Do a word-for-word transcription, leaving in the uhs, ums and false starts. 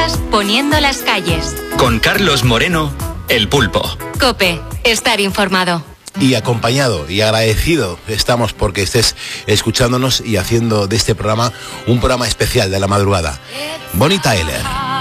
días poniendo las calles. Con Carlos Moreno, El Pulpo. COPE, estar informado. Y acompañado y agradecido estamos porque estés escuchándonos y haciendo de este programa un programa especial de la madrugada. Bonnie Tyler.